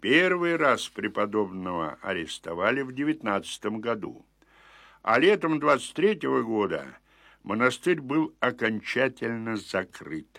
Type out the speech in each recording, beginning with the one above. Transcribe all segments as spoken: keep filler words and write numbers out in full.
Первый раз преподобного арестовали в девятнадцатом году, а летом двадцать третьего года монастырь был окончательно закрыт.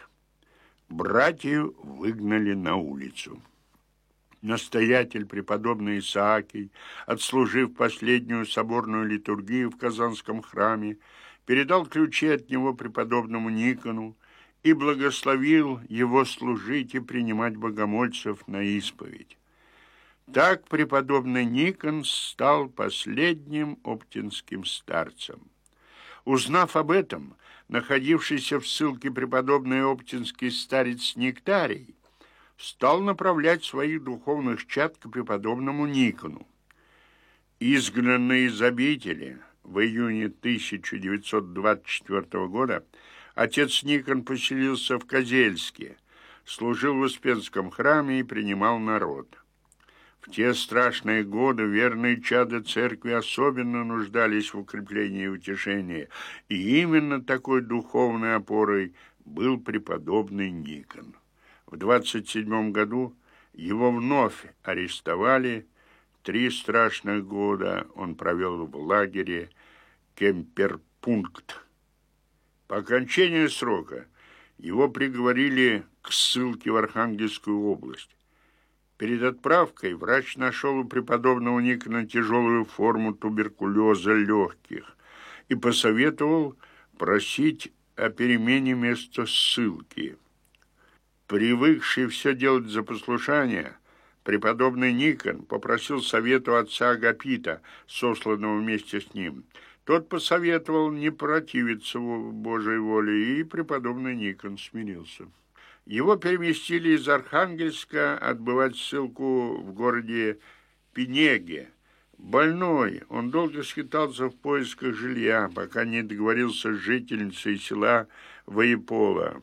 Братью выгнали на улицу. Настоятель, преподобный Исаакий, отслужив последнюю соборную литургию в Казанском храме, передал ключи от него преподобному Никону и благословил его служить и принимать богомольцев на исповедь. Так преподобный Никон стал последним оптинским старцем. Узнав об этом, находившийся в ссылке преподобный оптинский старец Нектарий стал направлять своих духовных чад к преподобному Никону. Изгнанный из обители в июне тысяча девятьсот двадцать четвёртого года, отец Никон поселился в Козельске, служил в Успенском храме и принимал народ. В те страшные годы верные чады церкви особенно нуждались в укреплении и утешении, и именно такой духовной опорой был преподобный Никон. В двадцать седьмом году его вновь арестовали. Три страшных года он провел в лагере Кемперпункт. По окончании срока его приговорили к ссылке в Архангельскую область. Перед отправкой врач нашел у преподобного Никона тяжелую форму туберкулеза легких и посоветовал просить о перемене места ссылки. Привыкший все делать за послушание, преподобный Никон попросил совету отца Агапита, сосланного вместе с ним. Тот посоветовал не противиться Божьей воле, и преподобный Никон смирился. Его переместили из Архангельска отбывать ссылку в городе Пинеге. Больной, он долго скитался в поисках жилья, пока не договорился с жительницей села Воепола.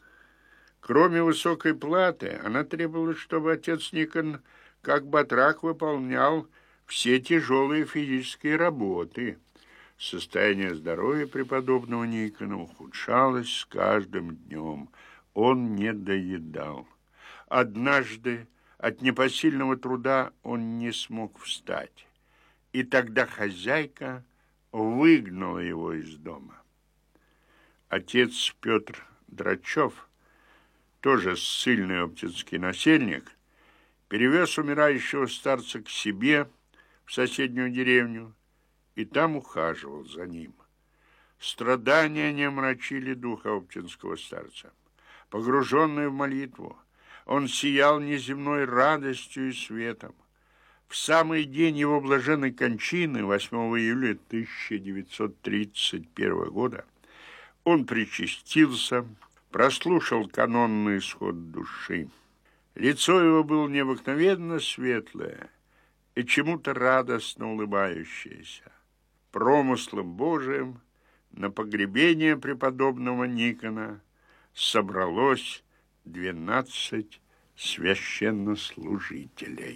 Кроме высокой платы, она требовала, чтобы отец Никон, как батрак, выполнял все тяжелые физические работы. Состояние здоровья преподобного Никона ухудшалось с каждым днем. Он не доедал. Однажды от непосильного труда он не смог встать, и тогда хозяйка выгнала его из дома. Отец Петр Драчев, тоже ссыльный оптинский насельник, перевез умирающего старца к себе в соседнюю деревню и там ухаживал за ним. Страдания не омрачили духа оптинского старца. Погруженный в молитву, он сиял неземной радостью и светом. В самый день его блаженной кончины, восьмого июля тысяча девятьсот тридцать первого года, он причастился, прослушал канонный исход души. Лицо его было необыкновенно светлое и чему-то радостно улыбающееся. Промыслом Божиим на погребение преподобного Никона собралось двенадцать священнослужителей.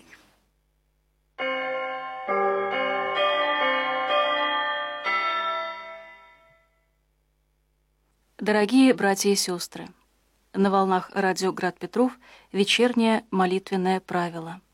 Дорогие братья и сестры, на волнах радио «Град Петров» вечернее молитвенное правило.